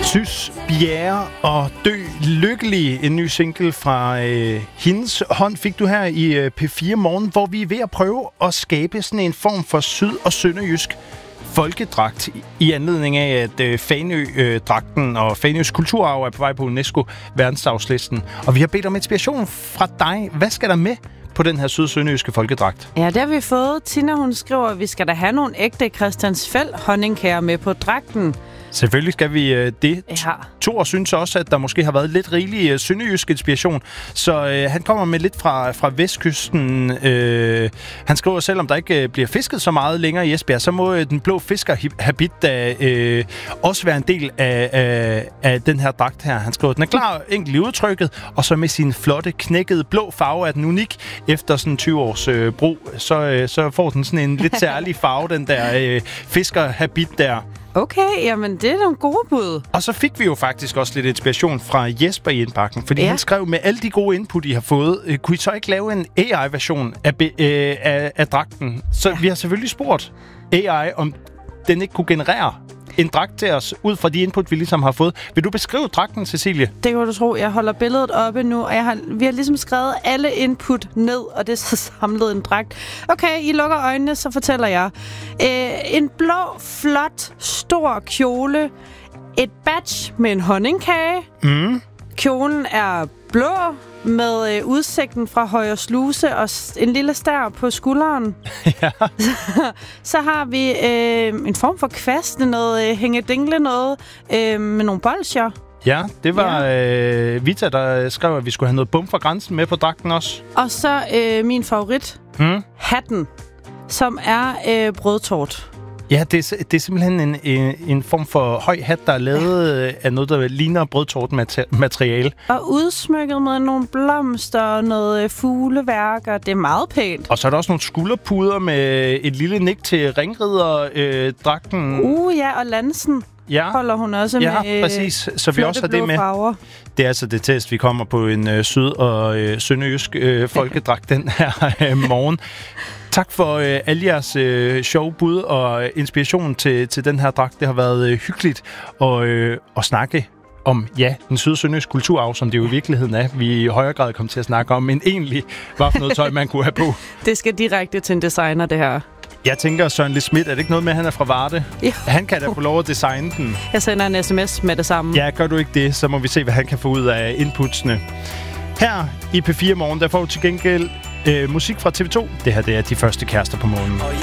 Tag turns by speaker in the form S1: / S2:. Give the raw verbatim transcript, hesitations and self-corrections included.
S1: Sys Bjerre og Dø Lykkelig, en ny single fra øh, hendes hånd fik du her i øh, P fire Morgen, hvor vi er ved at prøve at skabe sådan en form for syd- og sønderjysk folkedragt i anledning af, at øh, Fanø-dragten og Fanøs kulturarv er på vej på UNESCO verdensarvslisten. Og vi har bedt om inspiration fra dig. Hvad skal der med på den her syd-sønderjyske folkedragt?
S2: Ja, det har vi fået. Tina, hun skriver, at vi skal da have nogle ægte Christiansfeld honningkager med på dragten.
S1: Selvfølgelig skal vi øh, det.
S2: Ja.
S1: Thor synes også, at der måske har været lidt rigelig øh, sønderjysk inspiration, så øh, han kommer med lidt fra, fra vestkysten. Øh, han skriver, selvom der ikke øh, bliver fisket så meget længere i Esbjerg, så må øh, den blå fiskerhabit da øh, også være en del af, af, af den her dragt her. Han skriver, at den er klar enkelt i udtrykket, og så med sin flotte, knækkede blå farve er den unik. Efter sådan tyve års øh, brug, så, øh, så får den sådan en lidt særlig farve, den der øh, fiskerhabit der.
S2: Okay, jamen det er nogle gode bud.
S1: Og så fik vi jo faktisk også lidt inspiration fra Jesper i indbakken, fordi ja. han skrev, med alle de gode input, I har fået, øh, kunne I så ikke lave en A I-version af, øh, af, af dragten? Så ja. vi har selvfølgelig spurgt A I, om den ikke kunne generere en dragt til os, ud fra de input, vi ligesom har fået. Vil du beskrive dragten, Cecilie?
S2: Det kan du tro. Jeg holder billedet oppe nu, og jeg har, vi har ligesom skrevet alle input ned, og det er så samlet en dragt. Okay, I lukker øjnene, så fortæller jeg. Øh, en blå, flot, stor kjole. Et badge med en honningkage.
S1: Mm.
S2: Kjolen er blå, med øh, udsigten fra Højer Sluse og en lille stær på skulderen.
S1: Ja.
S2: så, så har vi øh, en form for kvast, noget øh, hængedingle noget, øh, med nogle bolsjer.
S1: Ja, det var ja. Øh, Vita, der skrev, at vi skulle have noget bum fra grænsen med på dragten også.
S2: Og så øh, min favorit,
S1: mm.
S2: hatten, som er øh, brødtort.
S1: Ja, det er, det er simpelthen en, en, en form for høj hat, der er lavet ja. af noget, der ligner brødtort-materiale.
S2: Og udsmykket med nogle blomster og noget fugleværker. Det er meget pænt.
S1: Og så er der også nogle skulderpuder med et lille nik til ringrider-dragten.
S2: Uh, ja, og lansen.
S1: Ja.
S2: Holder hun også
S1: ja,
S2: med
S1: præcis. Så vi også har det med.
S2: Farver.
S1: Det er altså det test, vi kommer på en øh, syd- og øh, sønderjysk øh, folkedragt den her øh, morgen. Tak for øh, alle jeres øh, sjove bud og inspiration til, til den her dragt. Det har været øh, hyggeligt at, øh, at snakke om, ja, den syd-sønderjyske kulturarv, som det jo i virkeligheden er, vi i højere grad kommer til at snakke om, men egentlig, hvad for noget tøj, man kunne have på.
S2: Det skal direkte til en designer, det her.
S1: Jeg tænker, Søren Le Schmidt, er det ikke noget med, at han er fra Varde?
S2: Jo.
S1: Han kan da få lov at designe den.
S2: Jeg sender en sms med det samme.
S1: Ja, gør du ikke det, så må vi se, hvad han kan få ud af inputsene. Her i P fire Morgen, der får du til gengæld øh, musik fra T V to. Det her, det er De Første Kærester på Månen.